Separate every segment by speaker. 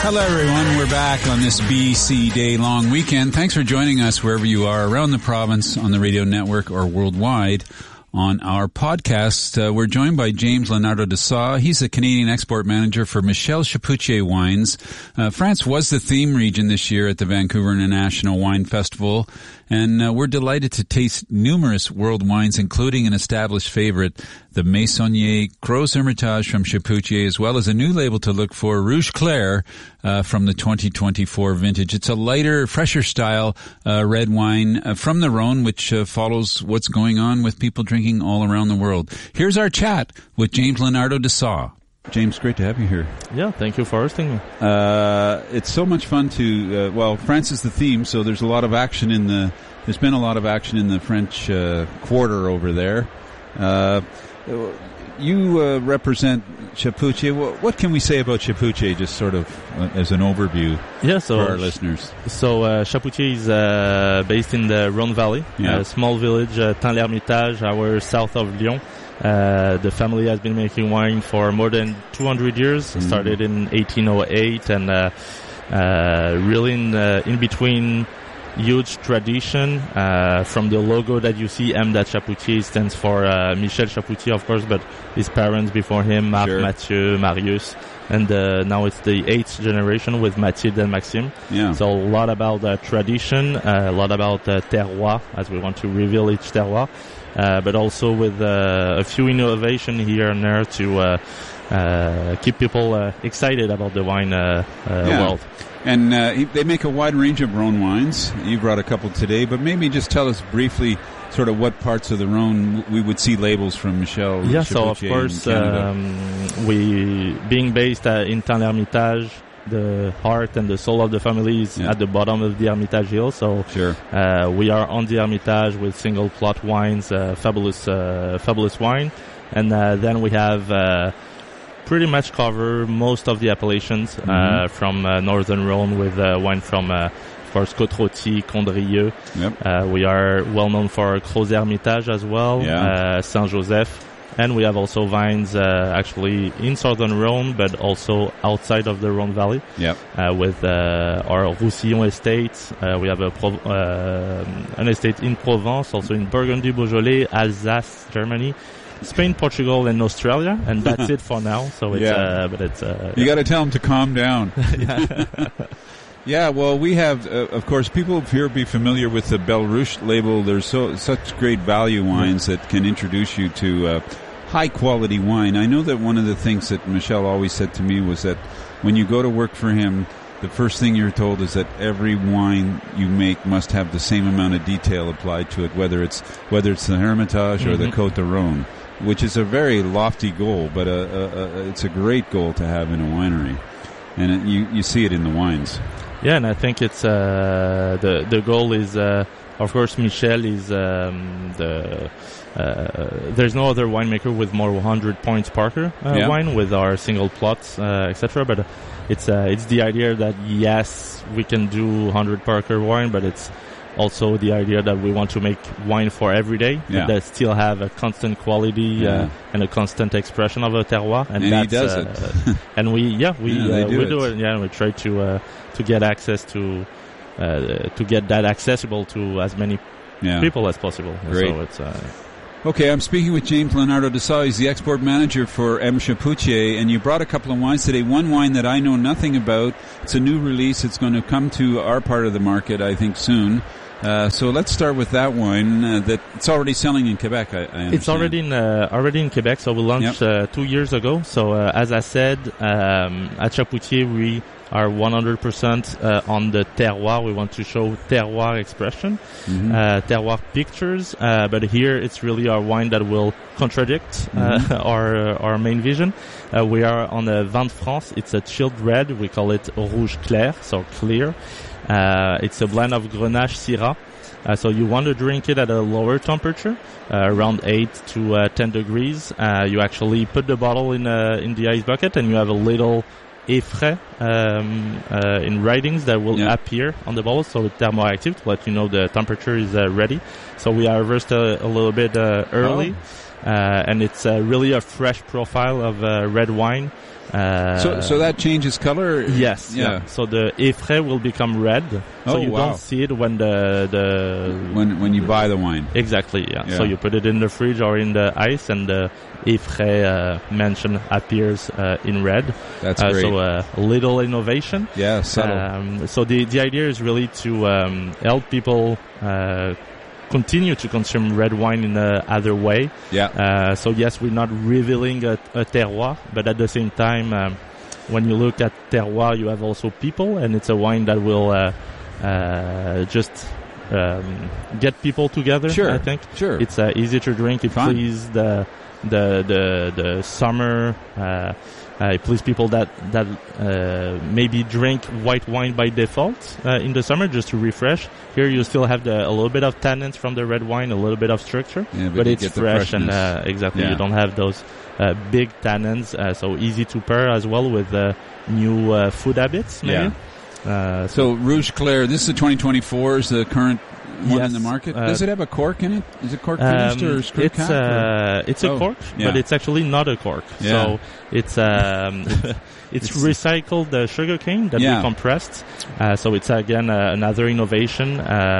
Speaker 1: Hello, everyone. We're back on this BC Day long weekend. Thanks for joining us wherever you are around the province, on the radio network, or worldwide on our podcast. We're joined by James Leonardo Dessau. He's the Canadian export manager for Michel Chapoutier Wines. France was the theme region this year at the Vancouver International Wine Festival, and we're delighted to taste numerous world wines, including an established favorite, the Meissonier Gros Hermitage from Chapoutier, as well as a new label to look for, Rouge Clair, from the 2024 vintage. It's a lighter, fresher style red wine from the Rhone, which follows what's going on with people drinking all around the world. Here's our chat with James Leonardo Dessau. James, great to have you here.
Speaker 2: Yeah, thank you for hosting me.
Speaker 1: It's so much fun to, France is the theme, so there's a lot of action there's been a lot of action in the French Quarter over there. You represent Chapoutier. What can we say about Chapoutier, just sort of as an overview for our listeners?
Speaker 2: So Chapoutier is based in the Rhone Valley, a small village, Tain-l'Hermitage, hour south of Lyon. The family has been making wine for more than 200 years. Started in 1808, and really in between. Huge tradition. From the logo that you see, M. Chapoutier stands for Michel Chapoutier, of course, but his parents before him, Marc, Mathieu, Marius, and now it's the 8th generation with Mathilde and Maxime.
Speaker 1: Yeah.
Speaker 2: So a lot about tradition, a lot about terroir, as we want to reveal each terroir, but also with a few innovation here and there to keep people excited about the wine world.
Speaker 1: And they make a wide range of Rhone wines. You brought a couple today, but maybe just tell us briefly sort of what parts of the Rhone we would see labels from Michel.
Speaker 2: Yeah, so of course, we being based in Tain-l'Hermitage, the heart and the soul of the family is at the bottom of the Hermitage Hill. So we are on the Hermitage with single plot wines, fabulous wine, and then we have. Pretty much cover most of the appellations from Northern Rhone with wine from, of course, Côte-Rôtie, Condrieu. Yep. We are well known for Gros Hermitage as well, Saint-Joseph. And we have also vines actually in Southern Rhone, but also outside of the Rhone Valley. Yep. With our Roussillon estate. We have an estate in Provence, also in Burgundy, Beaujolais, Alsace, Germany. Spain, Portugal, and Australia, and that's it for now. So it's, but it's.
Speaker 1: You got to tell them to calm down. Yeah, well, we have, of course, people here be familiar with the Belle Ruche label. There's such great value wines that can introduce you to high quality wine. I know that one of the things that Michel always said to me was that when you go to work for him, the first thing you're told is that every wine you make must have the same amount of detail applied to it, whether it's the Hermitage or the Côte de Rhone. Which is a very lofty goal, but it's a great goal to have in a winery, and you see it in the wines.
Speaker 2: Yeah, and I think it's the goal is, of course, Michel is there's no other winemaker with more 100 points Parker wine with our single plots, etc. But it's the idea that yes, we can do 100 Parker wine, but it's also the idea that we want to make wine for every day that still have a constant quality and a constant expression of a terroir, and
Speaker 1: he does it.
Speaker 2: And we do it. Yeah, we try to get access to get that accessible to as many people as possible.
Speaker 1: Great.
Speaker 2: So it's
Speaker 1: okay, I'm speaking with James Leonardo Dessau. He's the export manager for M. Chapoutier, and you brought a couple of wines today. One wine that I know nothing about. It's a new release. It's going to come to our part of the market, I think, soon. So let's start with that wine that it's already selling in Quebec, I understand.
Speaker 2: It's already in Quebec, so we launched 2 years ago. So as I said, at Chapoutier we are 100% on the terroir. We want to show terroir expression, terroir pictures, but here it's really our wine that will contradict our main vision. We are on the Vin de France. It's a chilled red. We call it Rouge Clair, so clear. It's a blend of Grenache Syrah. So you want to drink it at a lower temperature, around 8 to 10 degrees. You actually put the bottle in the ice bucket, and you have a little effet in writings that will appear on the bottle, so it's thermoactive to let you know the temperature is ready. So we harvest a little bit early, and it's really a fresh profile of red wine.
Speaker 1: So that changes color?
Speaker 2: Yes. Yeah. So the effet will become red. So you don't see it when
Speaker 1: when you buy the wine.
Speaker 2: Exactly. Yeah. So you put it in the fridge or in the ice, and the effet mention appears in red.
Speaker 1: That's great.
Speaker 2: So a little innovation.
Speaker 1: Yeah. Subtle.
Speaker 2: So the idea is really to help people continue to consume red wine in another way.
Speaker 1: Yeah.
Speaker 2: So yes, we're not revealing a terroir, but at the same time, when you look at terroir, you have also people, and it's a wine that will just get people together.
Speaker 1: Sure.
Speaker 2: I think.
Speaker 1: Sure.
Speaker 2: It's easy to drink. It pleases the summer. It pleases people that maybe drink white wine by default in the summer just to refresh. Here you still have a little bit of tannins from the red wine, a little bit of structure,
Speaker 1: but
Speaker 2: it's fresh and exactly. You don't have those big tannins, so easy to pair as well with new food habits. Maybe.
Speaker 1: Yeah. So Rouge Clair, this is the 2024 is the current one in the market. Does it have a cork in it? Is it cork finished or screw cap?
Speaker 2: It's a cork, but it's actually not a cork.
Speaker 1: Yeah.
Speaker 2: So it's it's recycled sugar cane that we compressed. So it's again another innovation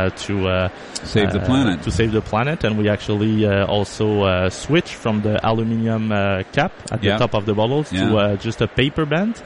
Speaker 2: to
Speaker 1: save the planet.
Speaker 2: To save the planet, and we actually also switch from the aluminium cap at the top of the bottles to just a paper band.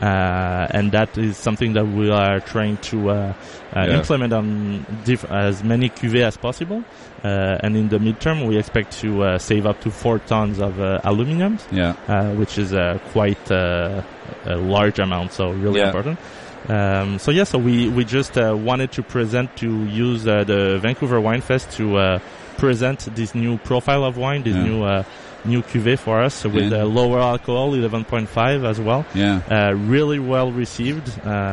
Speaker 2: And that is something that we are trying to implement on as many cuvées as possible. And in the midterm, we expect to save up to 4 tons of aluminium, which is quite a large amount, so really important. So we just wanted to use the Vancouver Wine Fest to present this new profile of wine, this new cuvée for us with lower alcohol, 11.5 as well.
Speaker 1: Yeah.
Speaker 2: Really well received.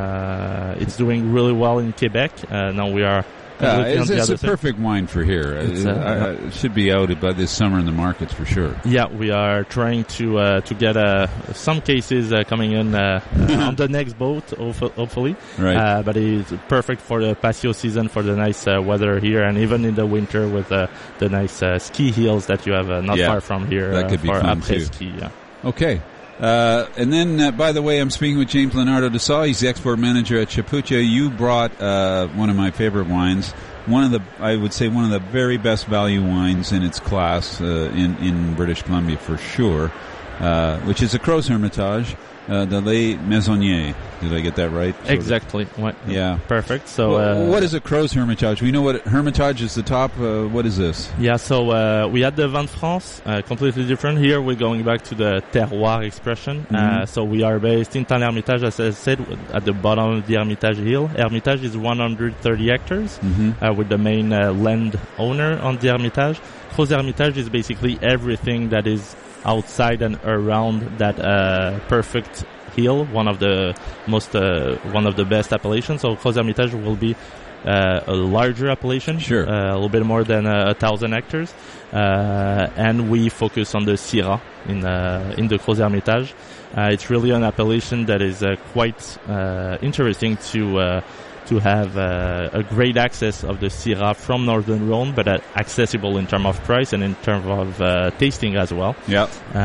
Speaker 2: It's doing really well in Quebec. Now we are
Speaker 1: it's a perfect wine for here. It should be out by this summer in the markets for sure.
Speaker 2: Yeah, we are trying to get some cases coming in on the next boat, hopefully.
Speaker 1: Right.
Speaker 2: But it's perfect for the patio season, for the nice weather here, and even in the winter with the nice ski hills that you have not far from here.
Speaker 1: That could be fun too.
Speaker 2: Ski,
Speaker 1: Okay. And then, by the way, I'm speaking with James Leonardo de Saulles. He's the export manager at Chapucha. You brought one of my favorite wines, I would say one of the very best value wines in its class in British Columbia for sure, which is a Crozes Hermitage, the Les Maisonniers. Did I get that right?
Speaker 2: Exactly.
Speaker 1: Yeah.
Speaker 2: Perfect. So,
Speaker 1: what is a Crozes Hermitage? We know what Hermitage is the top. What is this?
Speaker 2: Yeah, so we had the Vin de France, completely different. Here we're going back to the terroir expression. So we are based in Tain-l'Hermitage, as I said, at the bottom of the Hermitage Hill. Hermitage is 130 hectares with the main land owner on the Hermitage. Crozes Hermitage is basically everything that is outside and around that perfect hill, one of the best appellations. So Crozes Hermitage will be a larger appellation, a little bit more than 1,000 hectares, and we focus on the Syrah in the Crozes Hermitage. It's really an appellation that is quite interesting to have a great access of the Syrah from Northern Rhone, but accessible in terms of price and in terms of tasting as well.
Speaker 1: Yeah.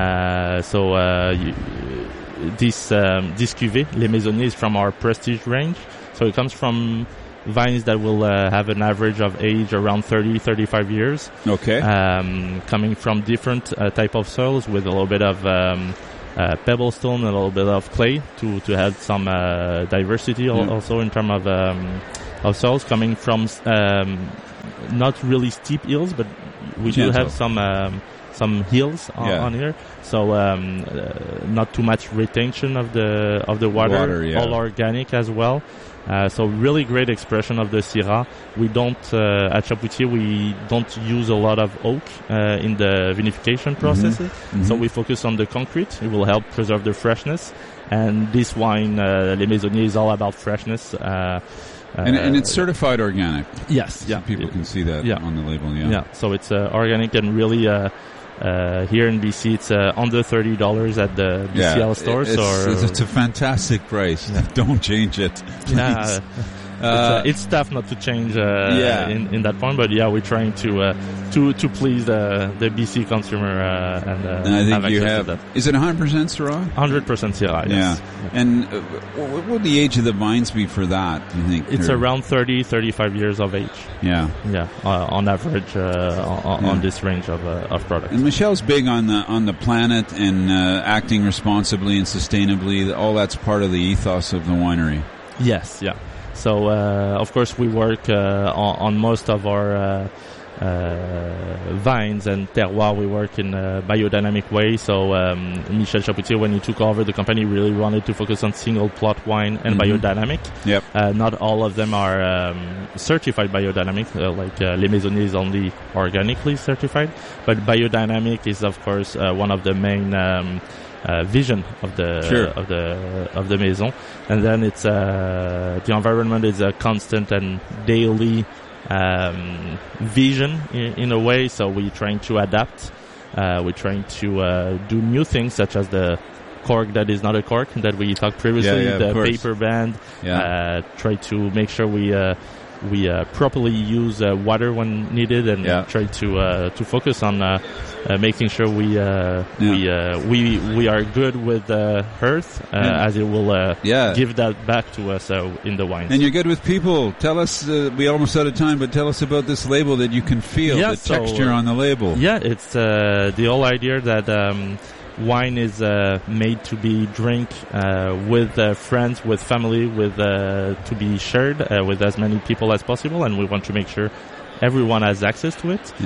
Speaker 2: This cuvée, Les Maisonniers, is from our Prestige range. So it comes from vines that will have an average of age around 30-35 years.
Speaker 1: Okay.
Speaker 2: Coming from different type of soils with a little bit of pebble stone, a little bit of clay to have some diversity also in terms of soils, coming from not really steep hills, but we do have some hills on here, so not too much retention of the water, all organic as well. So really great expression of the Syrah. We don't at Chapoutier we don't use a lot of oak in the vinification processes, so we focus on the concrete. It will help preserve the freshness, and this wine, Les Maisonniers, is all about freshness.
Speaker 1: And it's certified organic.
Speaker 2: Yes,
Speaker 1: so people can see that on the label.
Speaker 2: Yeah. So it's organic and really here in BC it's under $30 at the BCL stores.
Speaker 1: It's a fantastic price. Don't change it, please.
Speaker 2: It's tough not to change in that point, but we're trying to please the BC consumer and
Speaker 1: I think you have. Is it 100% Syrah?
Speaker 2: 100% Syrah. Yes.
Speaker 1: Yeah. And what would the age of the vines be for that? Do you think
Speaker 2: it's around 30-35 years of age?
Speaker 1: Yeah.
Speaker 2: On average, on this range of products.
Speaker 1: And Michel's big on the planet and acting responsibly and sustainably. All that's part of the ethos of the winery.
Speaker 2: Yes. Yeah. So of course we work on most of our vines and terroir. We work in a biodynamic way. So Michel Chapoutier, when he took over the company, really wanted to focus on single plot wine and biodynamic.
Speaker 1: Yep.
Speaker 2: Not all of them are certified biodynamic. Like Les Maisonniers is only organically certified, but biodynamic is of course one of the main vision of the maison. And then it's the environment is a constant and daily vision in a way, so we're trying to adapt. We're trying to do new things, such as the cork that is not a cork that we talked previously, the paper band. Try to make sure we properly use water when needed, and try to focus on making sure we are good with the earth, as it will give that back to us in the wines.
Speaker 1: And you're good with people. Tell us, we almost out of time, but tell us about this label that you can feel, the texture on the label.
Speaker 2: Yeah, it's the whole idea that wine is made to be drink with friends, with family, with to be shared with as many people as possible, and we want to make sure everyone has access to it.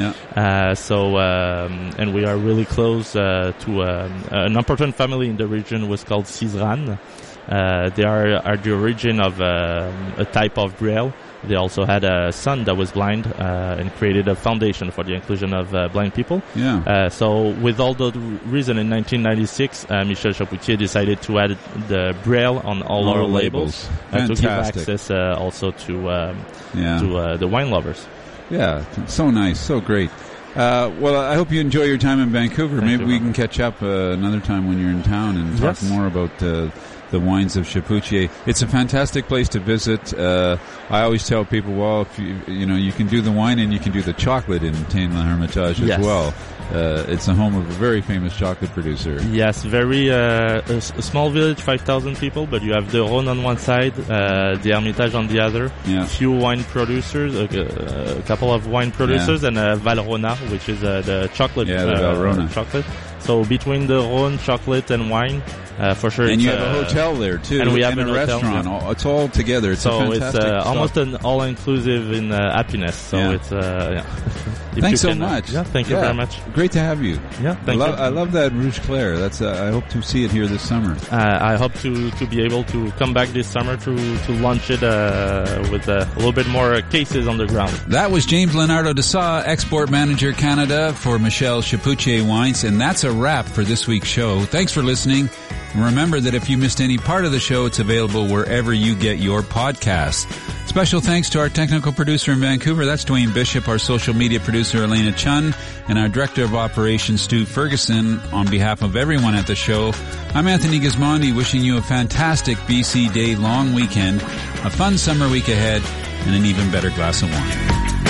Speaker 2: And we are really close to an important family in the which was called Sizran. They are the origin of a type of Brielle. They also had a son that was blind and created a foundation for the inclusion of blind people. So with all the reason, in 1996, Michel Chapoutier decided to add the Brielle on all our labels to give access also to the wine lovers.
Speaker 1: Yeah, so nice, so great. Well, I hope you enjoy your time in Vancouver. Maybe we can catch up another time when you're in town and talk more about the wines of Chapoutier. It's a fantastic place to visit. I always tell people, well, if you can do the wine and you can do the chocolate in Tain-l'Hermitage as well. It's the home of a very famous chocolate producer.
Speaker 2: Yes, very a small village, 5,000 people, but you have the Rhône on one side, the Hermitage on the other. Few wine producers, a couple of wine producers, and Valrhona, which is the chocolate. Chocolate. So between the Rhône, chocolate, and wine, for sure.
Speaker 1: And you have a hotel there too,
Speaker 2: and we have
Speaker 1: a restaurant. It's all together. It's
Speaker 2: almost an all-inclusive in happiness. So it's
Speaker 1: Thanks so much.
Speaker 2: Yeah, thank you very much.
Speaker 1: Great to have you.
Speaker 2: Yeah, thank you.
Speaker 1: I love that Rouge Clair. That's I hope to see it here this summer.
Speaker 2: I hope to be able to come back this summer to launch it with a little bit more cases on the ground.
Speaker 1: That was James Leonardo Dessau, Export Manager Canada for Michel Chapoutier Wines, and that's a wrap for this week's show. Thanks for listening. And remember that if you missed any part of the show, it's available wherever you get your podcasts. Special thanks to our technical producer in Vancouver. That's Dwayne Bishop, our social media producer, Elena Chun, and our director of operations, Stu Ferguson. On behalf of everyone at the show, I'm Anthony Gismondi, wishing you a fantastic BC Day long weekend, a fun summer week ahead, and an even better glass of wine.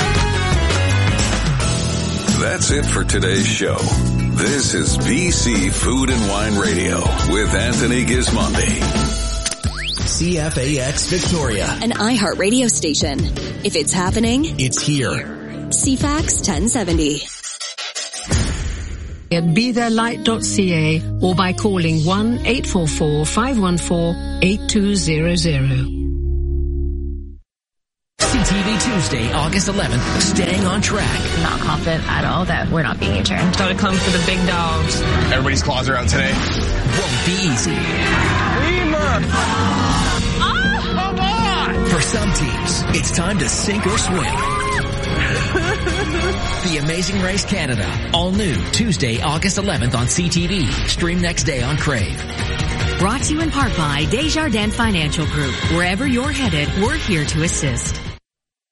Speaker 3: That's it for today's show. This is BC Food and Wine Radio with Anthony Gismondi.
Speaker 4: CFAX Victoria,
Speaker 5: an iHeart radio station. If it's happening,
Speaker 4: it's here.
Speaker 5: CFAX 1070.
Speaker 6: At BeThereLight.ca or by calling 1-844-514-8200.
Speaker 4: CTV Tuesday, August 11th, Staying on Track.
Speaker 7: Not confident at all that we're not being U-turned.
Speaker 6: Gotta come for the big dogs.
Speaker 8: Everybody's claws are out today.
Speaker 4: Won't be easy.
Speaker 8: Come on!
Speaker 4: For some teams, it's time to sink or swim. The Amazing Race Canada, all new, Tuesday, August 11th on CTV. Stream next day on Crave.
Speaker 9: Brought to you in part by Desjardins Financial Group. Wherever you're headed, we're here to assist.